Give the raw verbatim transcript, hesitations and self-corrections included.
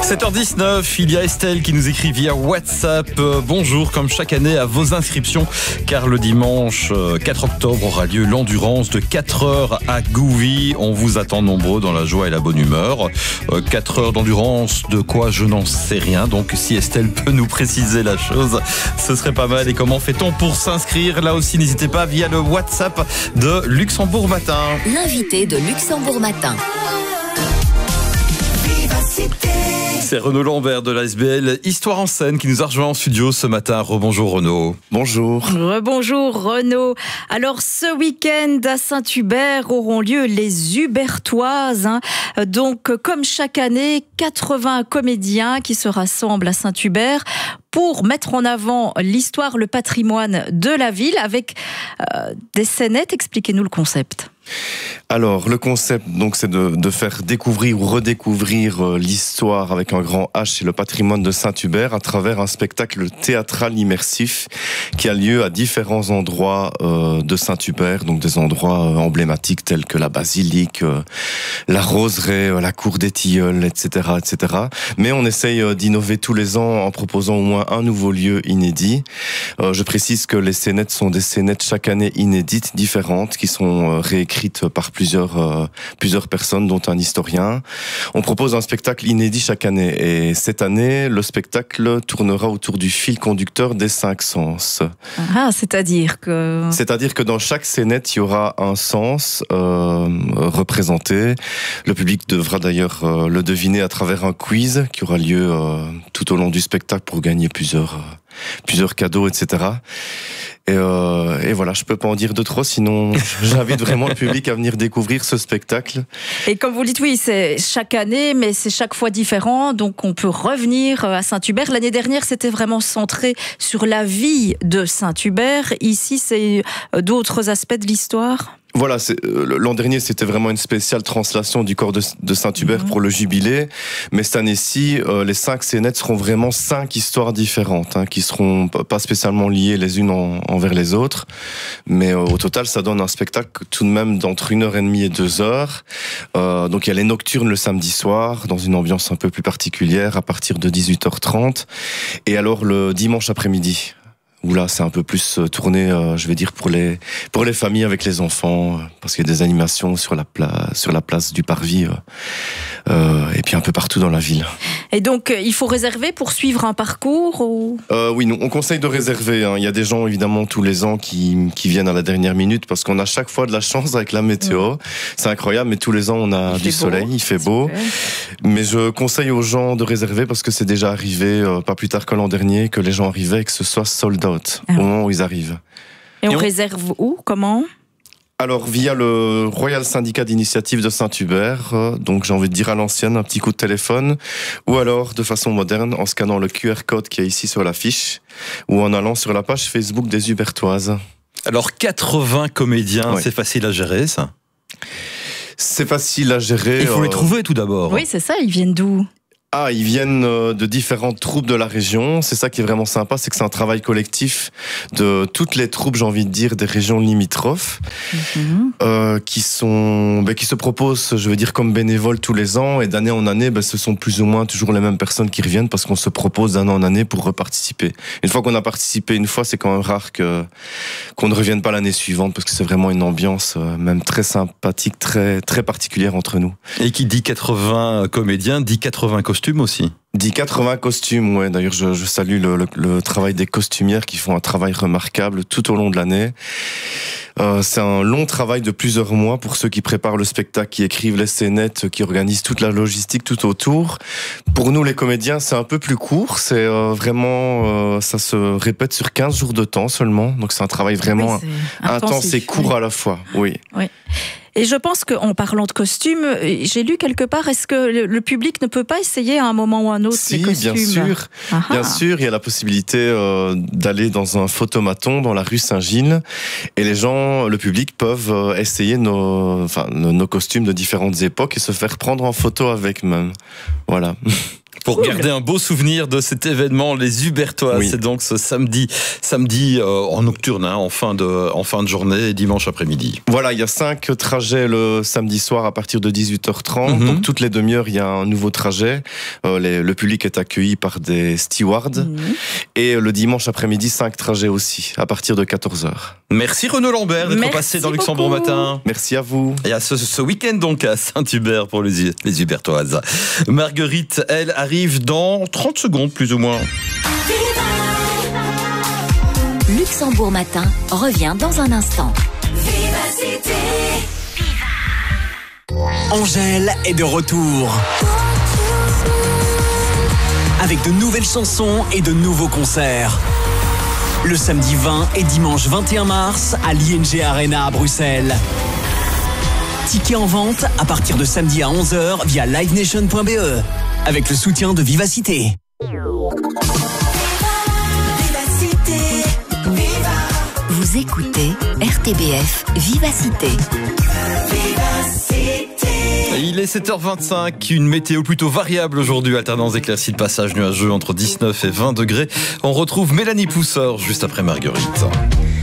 sept heures dix-neuf, il y a Estelle qui nous écrit via WhatsApp. Euh, bonjour, comme chaque année, à vos inscriptions, car le dimanche euh, quatre octobre aura lieu l'endurance de quatre heures à Gouvy. On vous attend nombreux dans la joie et la bonne humeur. Euh, quatre heures d'endurance, de quoi je n'en sais rien. Donc si Estelle peut nous préciser la chose, ce serait pas mal. Et comment fait-on pour s'inscrire? Là aussi, n'hésitez pas via le WhatsApp de Luxembourg Matin. L'invité de Luxembourg Matin. C'est Renaud Lambert de l'A S B L Histoire en scène qui nous a rejoint en studio ce matin. Rebonjour Renaud. Bonjour. Rebonjour Renaud. Alors ce week-end à Saint-Hubert auront lieu les Hubertoises. Hein. Donc comme chaque année, quatre-vingts comédiens qui se rassemblent à Saint-Hubert pour mettre en avant l'histoire, le patrimoine de la ville avec euh, des scénettes. Expliquez-nous le concept. Alors, le concept, donc, c'est de, de faire découvrir ou redécouvrir euh, l'histoire avec un grand H et le patrimoine de Saint-Hubert à travers un spectacle théâtral immersif qui a lieu à différents endroits euh, de Saint-Hubert, donc des endroits euh, emblématiques tels que la basilique, euh, la roseraie, euh, la cour des Tilleuls, et cetera, et cetera. Mais on essaye euh, d'innover tous les ans en proposant au moins un nouveau lieu inédit. Euh, je précise que les scénettes sont des scénettes chaque année inédites, différentes, qui sont euh, réécrites par plusieurs euh, plusieurs personnes, dont un historien. On propose un spectacle inédit chaque année. Et cette année, le spectacle tournera autour du fil conducteur des cinq sens. Ah, c'est-à-dire que... C'est-à-dire que dans chaque scénette, il y aura un sens euh, représenté. Le public devra d'ailleurs euh, le deviner à travers un quiz qui aura lieu euh, tout au long du spectacle pour gagner plusieurs, euh, plusieurs cadeaux, et cetera. Et, euh, et voilà, je peux pas en dire de trop, sinon j'invite vraiment le public à venir découvrir ce spectacle. Et comme vous le dites, oui, c'est chaque année, mais c'est chaque fois différent, donc on peut revenir à Saint-Hubert. L'année dernière, c'était vraiment centré sur la vie de Saint-Hubert. Ici, c'est d'autres aspects de l'histoire. Voilà, c'est, euh, l'an dernier, c'était vraiment une spéciale translation du corps de, de Saint-Hubert mmh. pour le jubilé. Mais cette année-ci, euh, les cinq scénettes seront vraiment cinq histoires différentes, hein, qui seront pas spécialement liées les unes en, envers les autres. Mais euh, au total, ça donne un spectacle tout de même d'entre une heure et demie et deux heures. Euh, donc il y a les nocturnes le samedi soir, dans une ambiance un peu plus particulière, à partir de dix-huit heures trente. Et alors le dimanche après-midi, où là c'est un peu plus tourné, euh, je vais dire, pour les pour les familles avec les enfants, euh, parce qu'il y a des animations sur la place sur la place du Parvis, euh, euh, et puis un peu partout dans la ville. Et donc il faut réserver pour suivre un parcours ou... euh, Oui, nous on conseille de réserver. Hein. Il y a des gens évidemment tous les ans qui qui viennent à la dernière minute parce qu'on a chaque fois de la chance avec la météo. Mmh. C'est incroyable, mais tous les ans on a il du soleil, beau. il fait beau. Super. Mais je conseille aux gens de réserver parce que c'est déjà arrivé euh, pas plus tard que l'an dernier que les gens arrivaient et que ce soit sold out. Ah. Au moment où ils arrivent. Et on, Et on réserve où? Comment? Alors via le Royal Syndicat d'Initiative de Saint-Hubert, euh, donc j'ai envie de dire à l'ancienne, un petit coup de téléphone, ou alors de façon moderne en scannant le Q R code qui est ici sur l'affiche, ou en allant sur la page Facebook des Hubertoises. Alors quatre-vingts comédiens, oui. C'est facile à gérer ça? C'est facile à gérer. Il faut euh... les trouver tout d'abord. Oui, c'est ça, ils viennent d'où? Ah, ils viennent de différentes troupes de la région. C'est ça qui est vraiment sympa, c'est que c'est un travail collectif de toutes les troupes, j'ai envie de dire, des régions limitrophes, mmh. euh, qui sont, ben, qui se proposent, je veux dire, comme bénévoles tous les ans. Et d'année en année, ben, ce sont plus ou moins toujours les mêmes personnes qui reviennent parce qu'on se propose d'année en année pour reparticiper. Une fois qu'on a participé une fois, c'est quand même rare que qu'on ne revienne pas l'année suivante parce que c'est vraiment une ambiance euh, même très sympathique, très très particulière entre nous. Et qui dit quatre-vingts comédiens dit quatre-vingts costumes aussi. Dit quatre-vingts costumes, ouais. D'ailleurs, je, je salue le, le, le travail des costumières qui font un travail remarquable tout au long de l'année. Euh, c'est un long travail de plusieurs mois pour ceux qui préparent le spectacle, qui écrivent les scénettes, qui organisent toute la logistique tout autour. Pour nous, les comédiens, c'est un peu plus court. C'est euh, vraiment, euh, ça se répète sur quinze jours de temps seulement. Donc c'est un travail vraiment oui, intense et court oui. à la fois. Oui. Oui. Et je pense qu'en parlant de costumes, j'ai lu quelque part, est-ce que le public ne peut pas essayer à un moment ou à un autre si, les costumes? Bien sûr. Aha. Bien sûr, il y a la possibilité euh, d'aller dans un photomaton dans la rue Saint-Gilles et les gens, le public, peuvent euh, essayer nos, enfin, nos, nos costumes de différentes époques et se faire prendre en photo avec même. Voilà. Pour Cool. garder un beau souvenir de cet événement, les Hubertoises, Oui. c'est donc ce samedi, samedi euh, en nocturne, hein, en fin de, en fin de journée et dimanche après-midi. Voilà, il y a cinq trajets le samedi soir à partir de dix-huit heures trente. Mhm. Donc toutes les demi-heures, il y a un nouveau trajet. Euh, les- le public est accueilli par des stewards. Mhm. Et le dimanche après-midi, cinq trajets aussi, à partir de quatorze heures. Merci Renaud Lambert d'être Merci passé dans Luxembourg beaucoup. Matin. Merci à vous. Et à ce, ce week-end donc à Saint-Hubert pour les, les Hubertoises. Marguerite, elle, arrive dans trente secondes plus ou moins. Luxembourg Matin revient dans un instant. Angèle est de retour. Avec de nouvelles chansons et de nouveaux concerts. Le samedi vingt et dimanche vingt et un mars à l'I N G Arena à Bruxelles. Tickets en vente à partir de samedi à onze heures via livenation point b e avec le soutien de Vivacité. Vous écoutez R T B F Vivacité. Il est sept heures vingt-cinq, une météo plutôt variable aujourd'hui, alternance d'éclaircies de passage nuageux entre dix-neuf et vingt degrés. On retrouve Mélanie Pousseur juste après Marguerite.